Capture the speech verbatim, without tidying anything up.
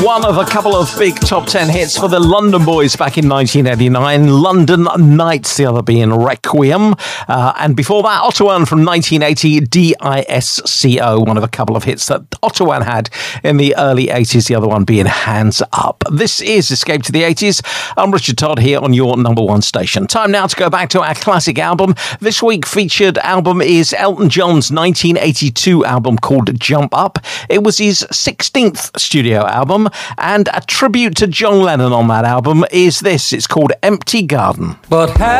One of a couple of big top ten hits for the London Boys back in nineteen eighty-nine. London Nights, the other being Requiem. Uh, and before that, Ottawan from nineteen eighty, D I S C O. One of a couple of hits that Ottawan had in the early eighties, the other one being Hands Up. This is Escape to the eighties. I'm Richard Todd here on your number one station. Time now to go back to our classic album. This week featured album is Elton John's nineteen eighty-two album called Jump Up. It was his sixteenth studio album, and a tribute to John Lennon on that album is this. It's called Empty Garden. But